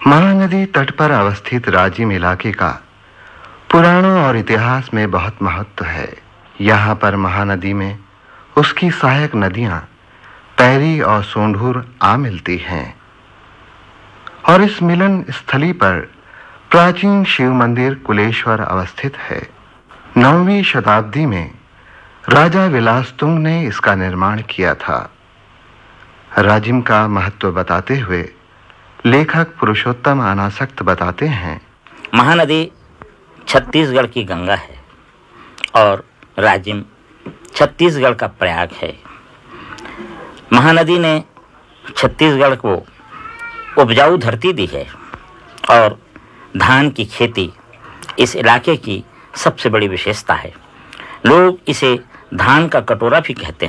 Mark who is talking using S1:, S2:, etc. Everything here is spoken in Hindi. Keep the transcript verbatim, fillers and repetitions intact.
S1: महानदी तट पर अवस्थित राजिम इलाके का पुराणों और इतिहास में बहुत महत्व है। यहाँ पर महानदी में उसकी सहायक नदियां पैरी और सोंढूर आ मिलती हैं और इस मिलन स्थली पर प्राचीन शिव मंदिर कुलेश्वर अवस्थित है। नौवीं शताब्दी में राजा विलासतुंग ने इसका निर्माण किया था। राजिम का महत्व बताते हुए लेखक पुरुषोत्तम अनासक्त बताते हैं,
S2: महानदी छत्तीसगढ़ की गंगा है और राजिम छत्तीसगढ़ का प्रयाग है। महानदी ने छत्तीसगढ़ को उपजाऊ धरती दी है और धान की खेती इस इलाके की सबसे बड़ी विशेषता है। लोग इसे धान का कटोरा भी कहते हैं।